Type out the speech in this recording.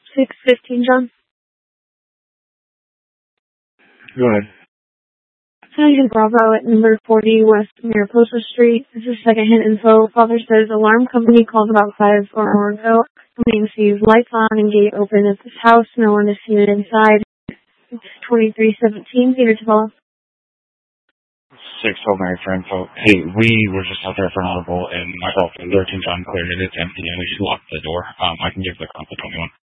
615, John. Go ahead. Sergeant Bravo at number 40 West Mariposa Street. This is secondhand info. Father says alarm company called about 5 or more ago. Company sees lights on and gate open at this house. No one is seen inside. It's 2317 Peter Tavalla. 6 Mary for info. Hey, we were just out there for an audible, and myself and 13 John cleared it. It's empty, and we just locked the door. I can give the conflict 21.